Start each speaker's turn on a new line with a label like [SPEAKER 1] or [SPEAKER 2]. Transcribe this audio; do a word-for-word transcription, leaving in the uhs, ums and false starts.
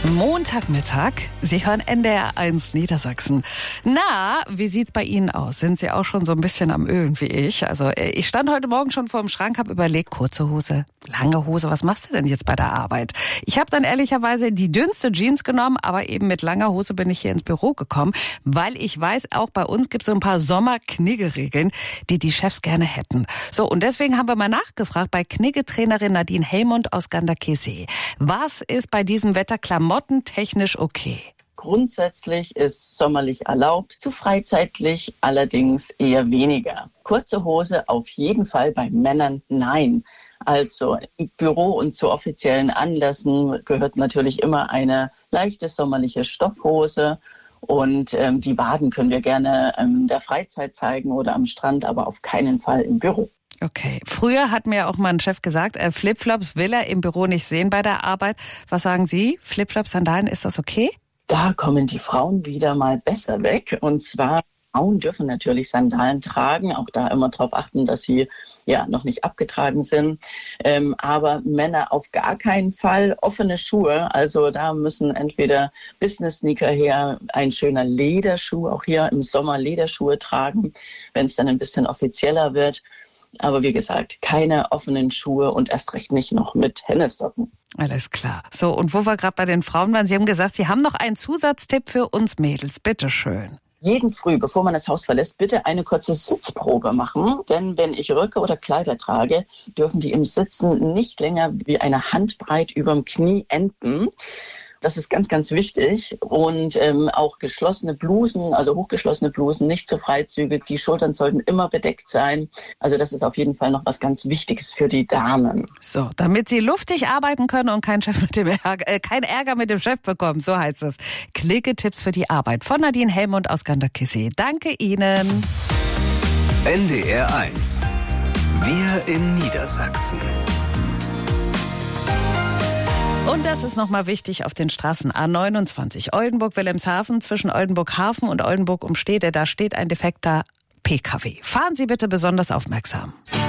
[SPEAKER 1] Montagmittag, Sie hören N D R eins Niedersachsen. Na, wie sieht's bei Ihnen aus? Sind Sie auch schon so ein bisschen am Ölen wie ich? Also ich stand heute Morgen schon vor dem Schrank, habe überlegt, kurze Hose, lange Hose, was machst du denn jetzt bei der Arbeit? Ich habe dann ehrlicherweise die dünnste Jeans genommen, aber eben mit langer Hose bin ich hier ins Büro gekommen, weil ich weiß, auch bei uns gibt es so ein paar Sommer-Knigge-Regeln, die die Chefs gerne hätten. So, und deswegen haben wir mal nachgefragt bei Knigge-Trainerin Nadine Helmund aus Ganderkesee. Was ist bei diesem Wetter Klamotten technisch okay?
[SPEAKER 2] Grundsätzlich ist sommerlich erlaubt, zu freizeitlich allerdings eher weniger. Kurze Hose auf jeden Fall, bei Männern nein. Also im Büro und zu offiziellen Anlässen gehört natürlich immer eine leichte sommerliche Stoffhose. Und ähm, die Waden können wir gerne ähm, in der Freizeit zeigen oder am Strand, aber auf keinen Fall im Büro.
[SPEAKER 1] Okay. Früher hat mir auch mal ein Chef gesagt, äh, Flipflops will er im Büro nicht sehen bei der Arbeit. Was sagen Sie? Flipflops, Sandalen, ist das okay?
[SPEAKER 2] Da kommen die Frauen wieder mal besser weg. Und zwar, Frauen dürfen natürlich Sandalen tragen, auch da immer darauf achten, dass sie ja noch nicht abgetragen sind. Ähm, aber Männer auf gar keinen Fall. Offene Schuhe, also da müssen entweder Business-Sneaker her, ein schöner Lederschuh, auch hier im Sommer Lederschuhe tragen, wenn es dann ein bisschen offizieller wird. Aber wie gesagt, keine offenen Schuhe und erst recht nicht noch mit Hennessocken.
[SPEAKER 1] Alles klar. So, und wo wir gerade bei den Frauen waren, Sie haben gesagt, Sie haben noch einen Zusatztipp für uns Mädels. Bitteschön.
[SPEAKER 2] Jeden Früh, bevor man das Haus verlässt, bitte eine kurze Sitzprobe machen. Denn wenn ich Röcke oder Kleider trage, dürfen die im Sitzen nicht länger wie eine Handbreit überm Knie enden. Das ist ganz, ganz wichtig. Und ähm, auch geschlossene Blusen, also hochgeschlossene Blusen, nicht zu freizügig. Die Schultern sollten immer bedeckt sein. Also das ist auf jeden Fall noch was ganz Wichtiges für die Damen.
[SPEAKER 1] So, damit Sie luftig arbeiten können und kein Chef mit dem Ärger, äh, kein Ärger mit dem Chef bekommen, so heißt es. Klicke-Tipps für die Arbeit von Nadine Helmund aus Ganderkesee. Danke Ihnen.
[SPEAKER 3] N D R eins. Wir in Niedersachsen.
[SPEAKER 1] Und das ist nochmal wichtig auf den Straßen A neunundzwanzig Oldenburg-Wilhelmshaven zwischen Oldenburg-Hafen und Oldenburg-Umstede. Da steht ein defekter P K W. Fahren Sie bitte besonders aufmerksam.